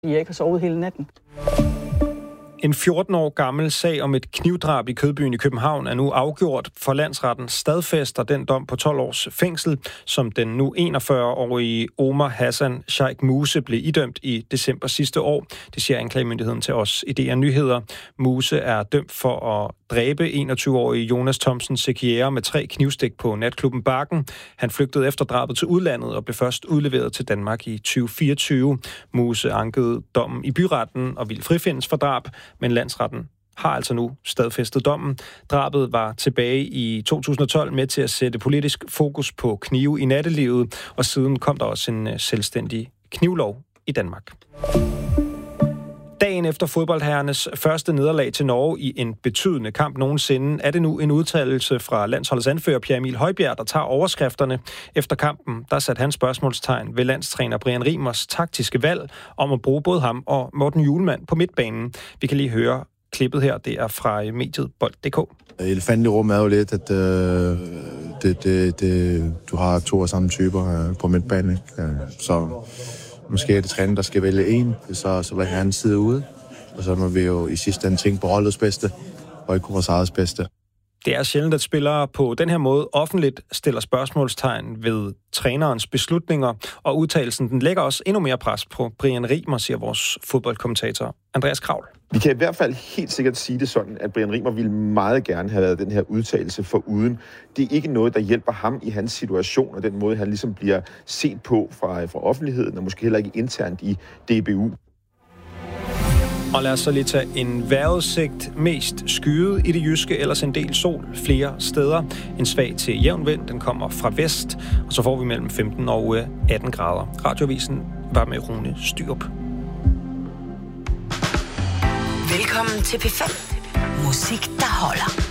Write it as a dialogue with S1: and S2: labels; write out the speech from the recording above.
S1: Jeg ikke har sovet hele natten.
S2: En 14 år gammel sag om et knivdrab i Kødbyen i København er nu afgjort, for landsretten stadfæster den dom på 12 års fængsel, som den nu 41-årige Omar Hassan Sheikh Muse blev idømt i december sidste år. Det siger anklagemyndigheden til os i DR Nyheder. Muse er dømt for at dræbe 21-årige Jonas Thomsen Sekiere med 3 knivstik på natklubben Bakken. Han flygtede efter drabet til udlandet og blev først udleveret til Danmark i 2024. Muse ankede dommen i byretten og ville frifindes for drab, men landsretten har altså nu stadfæstet dommen. Drabet var tilbage i 2012 med til at sætte politisk fokus på knive i nattelivet, og siden kom der også en selvstændig knivlov i Danmark. Dagen efter fodboldherrenes første nederlag til Norge i en betydende kamp nogensinde, er det nu en udtalelse fra landsholdets anfører Pierre Emil Højbjerg, der tager overskrifterne. Efter kampen, der satte han spørgsmålstegn ved landstræner Brian Riemers taktiske valg om at bruge både ham og Morten Hjulmand på midtbanen. Vi kan lige høre klippet her, det er fra mediet Bold.dk.
S3: Elefanten i rummet er jo lidt, at du har 2 af samme typer på midtbanen. Så måske er det træner, der skal vælge en, så vil han sidde ude. Og så må vi jo i sidste ende tænke på holdets bedste, og ikke vores eget bedste.
S2: Det er sjældent, at spillere på den her måde offentligt stiller spørgsmålstegn ved trænerens beslutninger, og udtalelsen den lægger også endnu mere pres på Brian Riemer, siger vores fodboldkommentator Andreas Kravl.
S4: Vi kan i hvert fald helt sikkert sige det sådan, at Brian Riemer ville meget gerne have været den her udtalelse foruden. Det er ikke noget, der hjælper ham i hans situation, og den måde, han ligesom bliver set på fra offentligheden, og måske heller ikke internt i DBU.
S2: Og lad os så lige tage en vejrudsigt. Mest skyet i det jyske, ellers en del sol flere steder. En svag til jævn vind, den kommer fra vest, og så får vi mellem 15 og 18 grader. Radioavisen var med Rune Styrup.
S5: Velkommen til P5. Musik, der holder.